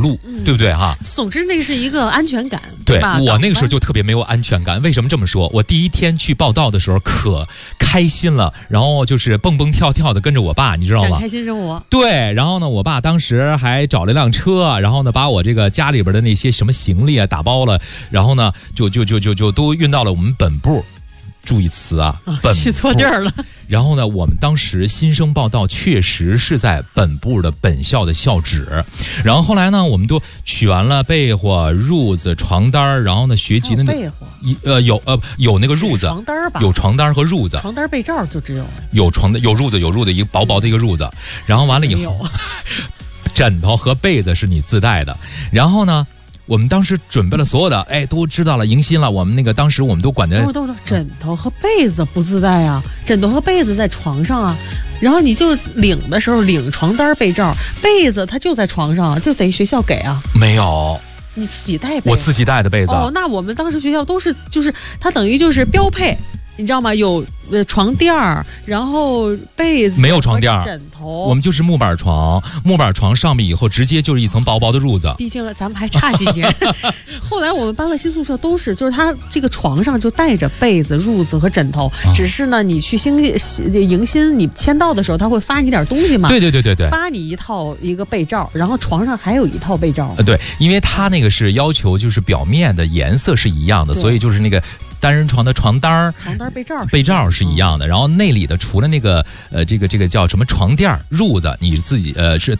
路，对不对哈？ 总之那是一个安全感， 对吧？ 我那个时候就特别没有安全感。为什么这么说？我第一天去报道的时候可开心了，然后就是蹦蹦跳跳的跟着我爸，你知道吗？ 展开新生活。 对，然后呢，我爸当时还找了一辆车，然后呢，把我这个家里边的那些什么行李啊打包了，然后呢，就都运到了我们本部。注意词啊，本部去错地儿了。 然后呢，我们当时新生报道确实是在本部的本校的校址。然后后来呢，我们都取完了被窝、褥子、床单，然后呢，学籍的被窝有那个褥子， 床单吧， 有床单和褥子， 床单被罩就只有有床的有褥子一个薄薄的一个褥子。然后完了以后，枕头和被子是你自带的。然后呢，我们当时准备了所有的，都知道了，迎新了。我们那个当时我们都管的等会儿，枕头和被子不自带啊，枕头和被子在床上啊。然后你就领的时候领床单被罩，被子它就在床上啊，就得学校给啊。 没有， 你自己带被子。 我自己带的被子。 哦，那我们当时学校都是就是它等于就是标配。你知道吗？有床垫儿，然后被子， 没有床垫儿， 枕头， 我们就是木板床。木板床上面以后直接就是一层薄薄的褥子。 毕竟咱们还差几年。后来我们搬了新宿舍，都是就是它这个床上就带着被子、褥子和枕头。只是呢，你去迎新，你签到的时候，他会发你点东西嘛？ 对， 发你一个被罩，然后床上还有一套被罩。 对，因为他那个是要求就是表面的颜色是一样的，所以就是那个。单人床的床单被罩是一样的，然后内里的除了那个这个叫什么床垫褥子，你自己是